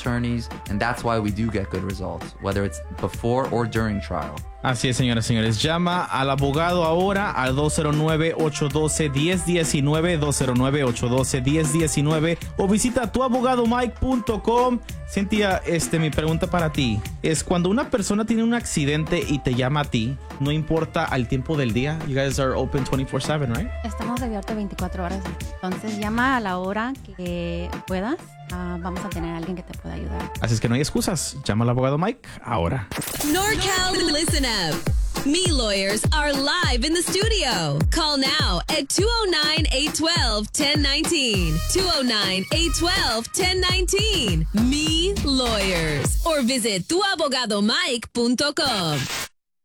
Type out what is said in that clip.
attorneys, and that's why we do get good results, whether it's before or during trial. Así es, señoras y señores. Llama al abogado ahora al 209-812-1019, 209-812-1019 o visita tuabogadomike.com. Cynthia, mi pregunta para ti es, cuando una persona tiene un accidente y te llama a ti, no importa al tiempo del día, you guys are open 24/7, right? Estamos abiertos 24 horas. Entonces llama a la hora que puedas. Vamos a tener a alguien que te pueda ayudar. Así es que no hay excusas. Llama al abogado Mike ahora. NorCal, listen up. Me lawyers are live in the studio. Call now at 209-812-1019. 209-812-1019. Me lawyers. Or visit tuabogadomike.com.